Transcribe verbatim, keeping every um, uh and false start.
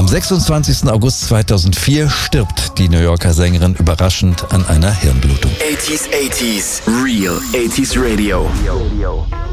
Am sechsundzwanzigsten August zweitausendvier stirbt die New Yorker Sängerin überraschend an einer Hirnblutung. eighties, eighties, Real eighties Radio.